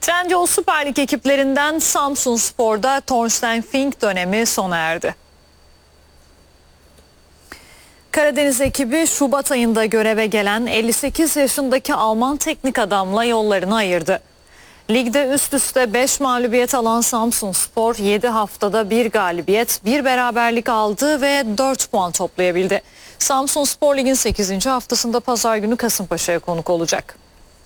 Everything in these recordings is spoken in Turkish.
Trendyol Süper Lig ekiplerinden Samsunspor'da Thorsten Fink dönemi sona erdi. Karadeniz ekibi Şubat ayında göreve gelen 58 yaşındaki Alman teknik adamla yollarını ayırdı. Ligde üst üste 5 mağlubiyet alan Samsunspor 7 haftada 1 galibiyet, 1 beraberlik aldı ve 4 puan toplayabildi. Samsunspor Lig'in 8. haftasında pazar günü Kasımpaşa'ya konuk olacak.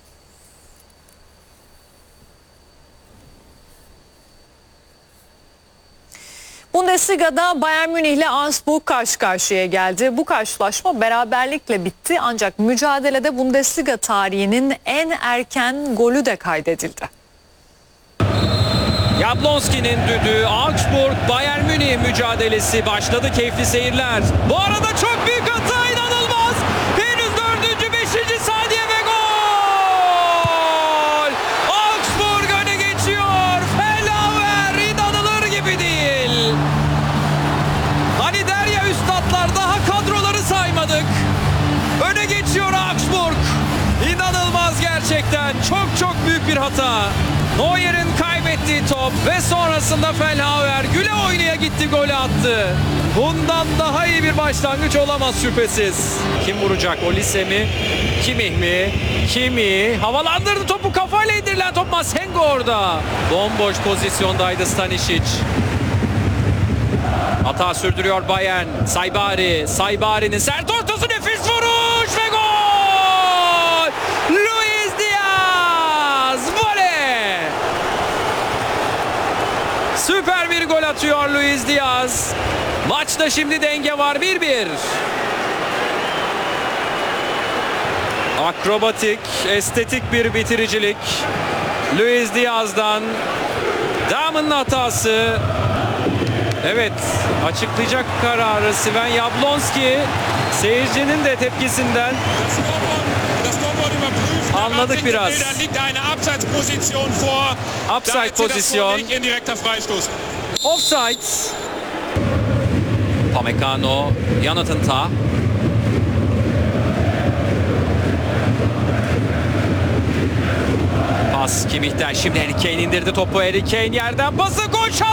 Bundesliga'da Bayern Münih ile Augsburg karşı karşıya geldi. Bu karşılaşma beraberlikle bitti ancak mücadelede Bundesliga tarihinin en erken golü de kaydedildi. Jablonski'nin düdüğü, Augsburg Bayern Münih mücadelesi başladı, keyifli seyirler. Bu arada çok büyük hata, inanılmaz. Henüz 4. 5. saniye ve gol. Augsburg öne geçiyor. Fellauer, inanılır gibi değil. Hani der ya üstadlar, daha kadroları saymadık. Öne geçiyor Augsburg. İnanılmaz gerçekten. Çok büyük bir hata. Neuer'in kaybettiği top ve sonrasında Fellauer güle oynaya gitti, golü attı. Bundan daha iyi bir başlangıç olamaz şüphesiz. Kim vuracak? Olise mi? Kimmich mi? Kimmich havalandırdı topu, kafayla indirilen top, Masengo orada. Bomboş pozisyondaydı Stanisic. Hata sürdürüyor Bayern. Saibari'nin sert ortası, nefis vuruş ve gol! Luis Diaz! Voley! Süper bir gol atıyor Luis Diaz. Maçta şimdi denge var, 1-1. Akrobatik, estetik bir bitiricilik. Luis Diaz'dan. Daum'un hatası. Evet, açıklayacak kararı Sven Jablonski. Seyircinin de tepkisinden anladık biraz. Upside pozisyon. Offside. Pamecano, Jonathan Tah. Pas Kimmich'ten, şimdi Harry Kane indirdi topu. Harry Kane yerden pası, gol şansı.